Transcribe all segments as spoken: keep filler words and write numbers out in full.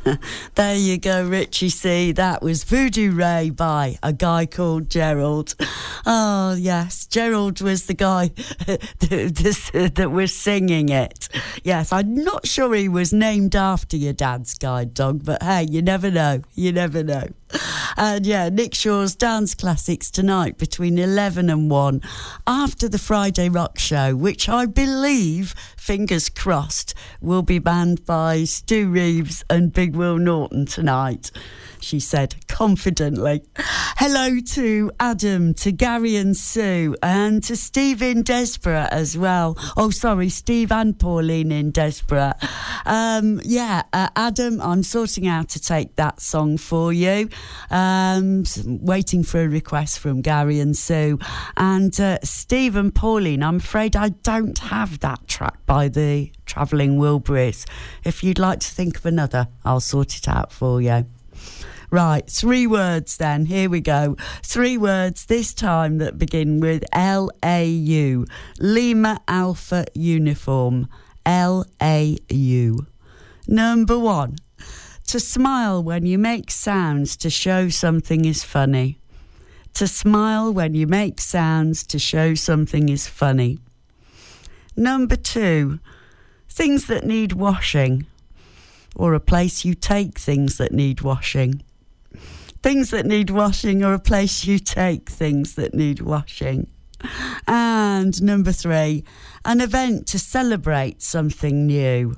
There you go, Richie C. That was Voodoo Ray by a guy called Gerald. Oh, yes, Gerald was the guy that, that was singing it. Yes, I'm not sure he was named after your dad's guide dog, but hey, you never know. You never know. And yeah, Nick Shaw's Dance Classics tonight between eleven and one after the Friday Rock Show, which I believe, fingers crossed, will be banned by Stu Reeves and Big Will Norton tonight, she said confidently. Hello to Adam, to Gary and Sue, and to Steve in Desborough as well. Oh, sorry, Steve and Pauline in Desborough. Um, yeah, uh, Adam, I'm sorting out to take that song for you. Um, waiting for a request from Gary and Sue. And uh, Steve and Pauline, I'm afraid I don't have that track by the Travelling Wilburys. If you'd like to think of another, I'll sort it out for you. Right, three words then. Here we go. Three words this time that begin with L A U. Lima Alpha Uniform. L A U. Number one. To smile when you make sounds to show something is funny. To smile when you make sounds to show something is funny. Number two. Things that need washing. Or a place you take things that need washing. Things that need washing, or a place you take things that need washing. And number three, an event to celebrate something new.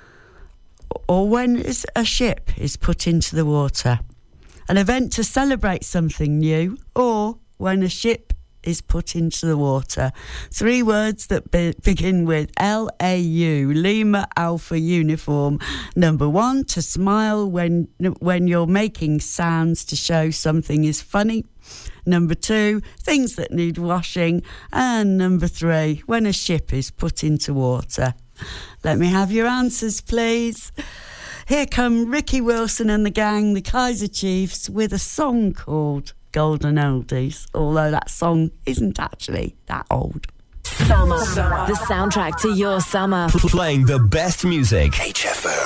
Or when a ship is put into the water. An event to celebrate something new, or when a ship is put into the water. Three words that be- begin with L A U, Lima Alpha Uniform. Number one, to smile when when you're making sounds to show something is funny. Number two, things that need washing. And number three, when a ship is put into water. Let me have your answers, please. Here come Ricky Wilson and the gang, the Kaiser Chiefs, with a song called Golden Oldies, although that song isn't actually that old. Summer, the soundtrack to your summer. Playing the best music. H F M.